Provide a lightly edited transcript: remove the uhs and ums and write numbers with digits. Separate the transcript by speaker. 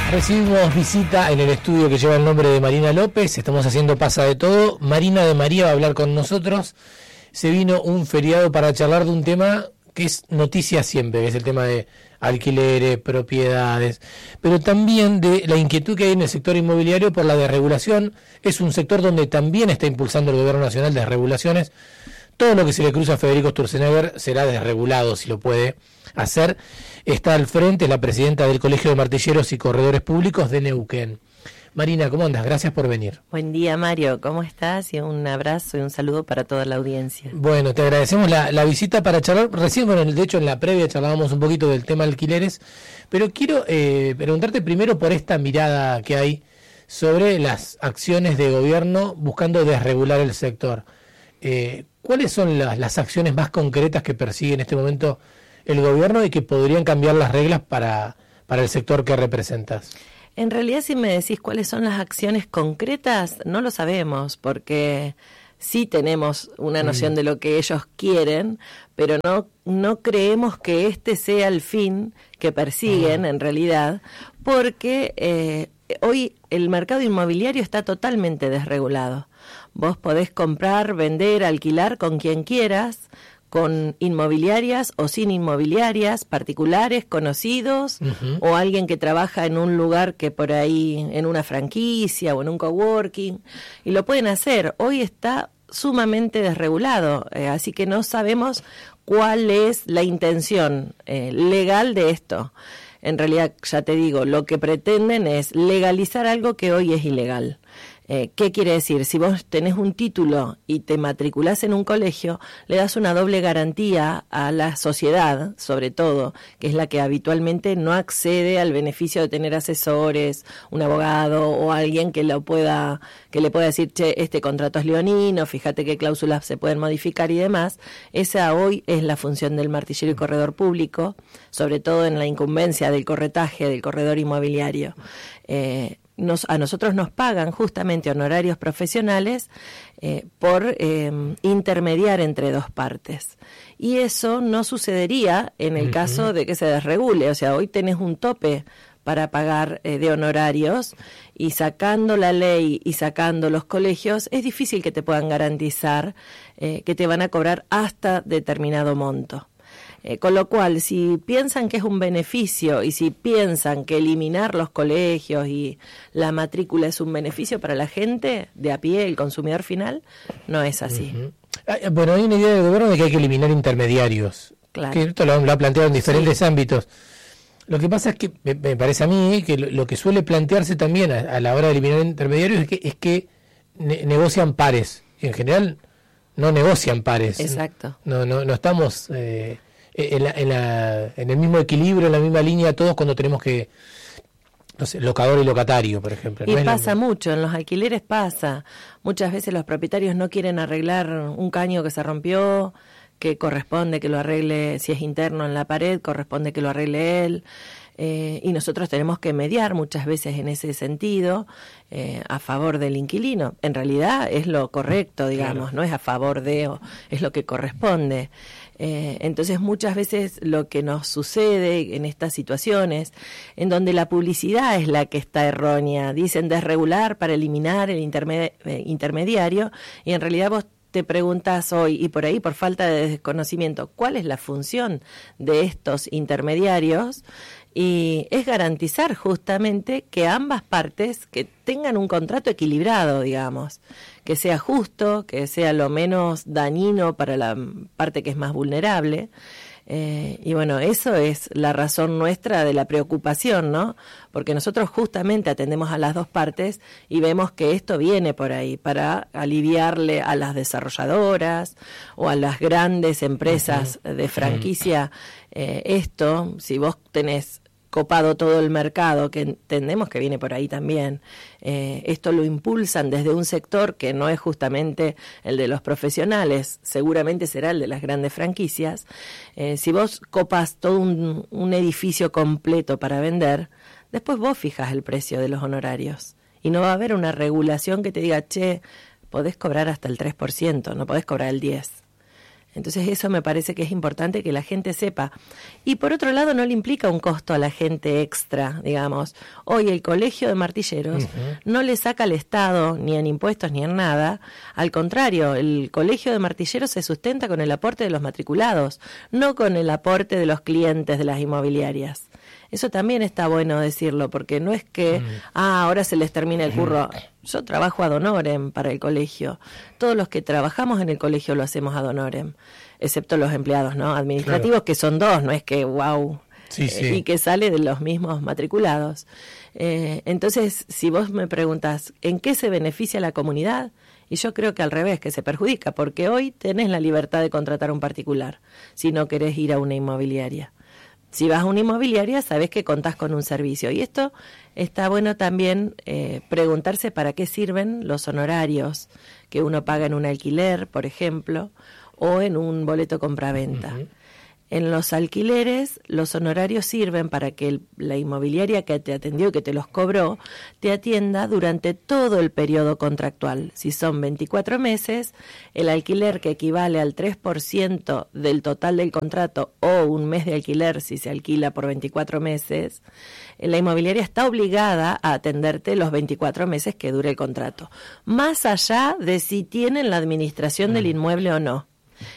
Speaker 1: Recibimos visita en el estudio que lleva el nombre de Marina López. Estamos haciendo Pasa de Todo. Marina de María va a hablar con nosotros. Se vino un feriado para charlar de un tema que es noticia siempre, que es el tema de alquileres, propiedades, pero también de la inquietud que hay en el sector inmobiliario por la desregulación. Es un sector donde también está impulsando el Gobierno Nacional desregulaciones. Todo lo que se le cruza a Federico Sturzenegger será desregulado si lo puede hacer. Está al frente la presidenta del Colegio de Martilleros y Corredores Públicos de Neuquén. Marina, ¿cómo andas? Gracias por venir.
Speaker 2: Buen día, Mario. ¿Cómo estás? Y un abrazo y un saludo para toda la audiencia.
Speaker 1: Bueno, te agradecemos la visita para charlar. Recién, bueno, de hecho en la previa charlábamos un poquito del tema alquileres, pero quiero preguntarte primero por esta mirada que hay sobre las acciones de gobierno buscando desregular el sector. ¿Cuáles son las acciones más concretas que persigue en este momento el gobierno y que podrían cambiar las reglas para el sector que representas?
Speaker 2: En realidad, si me decís cuáles son las acciones concretas, no lo sabemos, porque sí tenemos una noción de lo que ellos quieren, pero no creemos que este sea el fin que persiguen en realidad, porque hoy el mercado inmobiliario está totalmente desregulado. Vos podés comprar, vender, alquilar con quien quieras, con inmobiliarias o sin inmobiliarias, particulares, conocidos, o alguien que trabaja en un lugar que por ahí, en una franquicia o en un coworking, y lo pueden hacer. Hoy está sumamente desregulado, así que no sabemos cuál es la intención legal de esto. En realidad, ya te digo, lo que pretenden es legalizar algo que hoy es ilegal. ¿Qué quiere decir? Si vos tenés un título y te matriculás en un colegio, le das una doble garantía a la sociedad, sobre todo, que es la que habitualmente no accede al beneficio de tener asesores, un abogado o alguien que le pueda decir, che, este contrato es leonino, fíjate qué cláusulas se pueden modificar y demás. Esa hoy es la función del martillero y corredor público, sobre todo en la incumbencia del corretaje, del corredor inmobiliario. A nosotros nos pagan justamente honorarios profesionales por intermediar entre dos partes. Y eso no sucedería en el caso de que se desregule. O sea, hoy tenés un tope para pagar de honorarios y sacando la ley y sacando los colegios, es difícil que te puedan garantizar que te van a cobrar hasta determinado monto. Con lo cual, si piensan que es un beneficio y si piensan que eliminar los colegios y la matrícula es un beneficio para la gente de a pie, el consumidor final, no es así.
Speaker 1: Bueno, hay una idea del gobierno de que hay que eliminar intermediarios. Claro. Que esto lo ha planteado en diferentes ámbitos. Lo que pasa es que me parece a mí que lo que suele plantearse también a la hora de eliminar intermediarios es que negocian pares. Y en general no negocian pares.
Speaker 2: Exacto.
Speaker 1: No estamos en el mismo equilibrio, en la misma línea todos cuando tenemos que, no sé, locador y locatario, por ejemplo.
Speaker 2: Y pasa mucho, en los alquileres pasa. Muchas veces los propietarios no quieren arreglar un caño que se rompió, que corresponde que lo arregle, si es interno en la pared, corresponde que lo arregle él. Y nosotros tenemos que mediar muchas veces en ese sentido a favor del inquilino. En realidad es lo correcto, digamos, no es a favor de, o es lo que corresponde. Entonces muchas veces lo que nos sucede en estas situaciones en donde la publicidad es la que está errónea, dicen desregular para eliminar el intermediario, y en realidad vos te preguntas hoy, y por ahí por falta de desconocimiento, ¿cuál es la función de estos intermediarios? Y es garantizar justamente que ambas partes que tengan un contrato equilibrado, digamos, que sea justo, que sea lo menos dañino para la parte que es más vulnerable. Y bueno, eso es la razón nuestra de la preocupación, ¿no? Porque nosotros justamente atendemos a las dos partes y vemos que esto viene por ahí para aliviarle a las desarrolladoras o a las grandes empresas de franquicia. Esto, si vos tenés copado todo el mercado, que entendemos que viene por ahí también, esto lo impulsan desde un sector que no es justamente el de los profesionales, seguramente será el de las grandes franquicias. Si vos copas todo un edificio completo para vender, después vos fijas el precio de los honorarios y no va a haber una regulación que te diga, che, podés cobrar hasta el 3%, no podés cobrar el 10%. Entonces eso me parece que es importante que la gente sepa. Y por otro lado no le implica un costo a la gente extra, digamos. Hoy el Colegio de Martilleros no le saca al Estado ni en impuestos ni en nada. Al contrario, el Colegio de Martilleros se sustenta con el aporte de los matriculados, no con el aporte de los clientes de las inmobiliarias. Eso también está bueno decirlo, porque no es que, ahora se les termina el curro. Yo trabajo ad honorem para el colegio. Todos los que trabajamos en el colegio lo hacemos ad honorem, excepto los empleados, ¿no? Administrativos, claro, que son dos, no es que, wow, y que sale de los mismos matriculados. Entonces, si vos me preguntas, ¿en qué se beneficia la comunidad? Y yo creo que al revés, que se perjudica, porque hoy tenés la libertad de contratar a un particular, si no querés ir a una inmobiliaria. Si vas a una inmobiliaria, sabés que contás con un servicio. Y esto está bueno también preguntarse para qué sirven los honorarios que uno paga en un alquiler, por ejemplo, o en un boleto compraventa. En los alquileres, los honorarios sirven para que la inmobiliaria que te atendió y que te los cobró, te atienda durante todo el periodo contractual. Si son 24 meses, el alquiler que equivale al 3% del total del contrato o un mes de alquiler si se alquila por 24 meses, la inmobiliaria está obligada a atenderte los 24 meses que dure el contrato, más allá de si tienen la administración del inmueble o no.